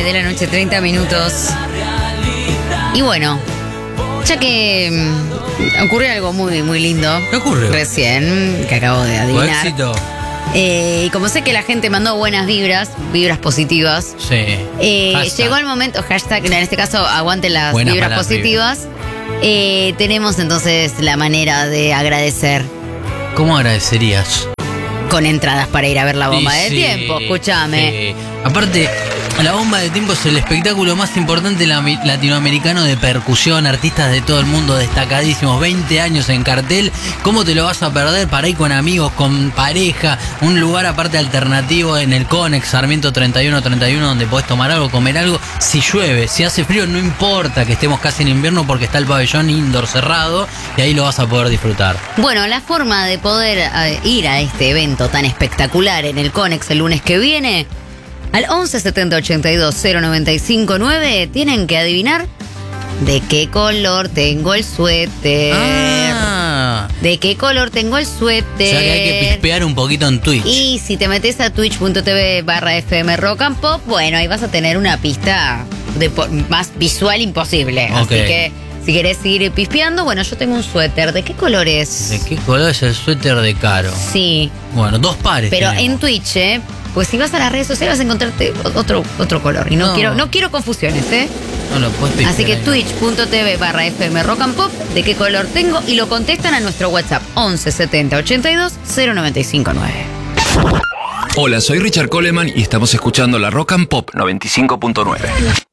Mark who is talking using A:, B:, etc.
A: de la noche, 30 minutos. Y bueno, ya que ocurrió algo muy, muy lindo.
B: ¿Qué ocurrió?
A: Recién, que acabo de adivinar.
B: Éxito.
A: Y como sé que la gente mandó buenas vibras positivas.
B: Sí.
A: Llegó el momento, hashtag, en este caso, aguante las
B: Buenas
A: vibras
B: malas
A: positivas. Tenemos entonces la manera de agradecer
B: ¿Cómo agradecerías?
A: con entradas para ir a ver la bomba de
B: Sí,
A: tiempo. Escúchame.
B: sí. Aparte, la bomba de tiempo es el espectáculo más importante latinoamericano de percusión, artistas de todo el mundo destacadísimos, 20 años en cartel. ¿Cómo te lo vas a perder para ir con amigos, con pareja? Un lugar aparte alternativo en el Conex, Sarmiento 3131, donde podés tomar algo, comer algo. Si llueve, si hace frío, no importa que estemos casi en invierno porque está el pabellón indoor cerrado y ahí lo vas a poder disfrutar.
A: Bueno, la forma de poder ir a este evento tan espectacular en el Conex el lunes que viene, al 11 70 82 095 9, tienen que adivinar de qué color tengo el suéter. ¿De qué color tengo el suéter?
B: O sea que hay que pispear un poquito en Twitch.
A: Y si te metes a twitch.tv/FM Rock and Pop, bueno, ahí vas a tener una pista más visual imposible.
B: Ok.
A: Así que si querés seguir pispeando, bueno, yo tengo un suéter. ¿De qué color es?
B: ¿De qué color es el suéter de Caro?
A: Sí,
B: Bueno, 2 pares.
A: pero
B: tenemos.
A: en Twitch, pues si vas a las redes sociales vas a encontrarte otro color. Y no quiero confusiones,
B: No lo puedes pispear
A: Así que
B: ahí.
A: twitch.tv/FM Rock and Pop, ¿de qué color tengo? Y lo contestan a nuestro WhatsApp 11 70 82 095 9.
C: Hola, soy Richard Coleman y estamos escuchando la Rock and Pop 95.9.